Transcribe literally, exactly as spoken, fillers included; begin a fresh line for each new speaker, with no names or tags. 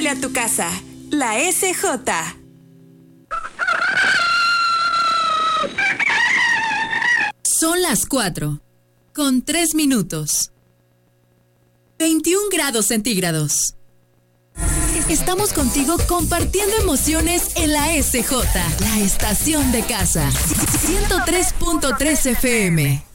a tu casa. La S J.
Son las cuatro, con tres minutos. veintiún grados centígrados. Estamos contigo compartiendo emociones en la S J, la estación de casa. ciento tres punto tres F M.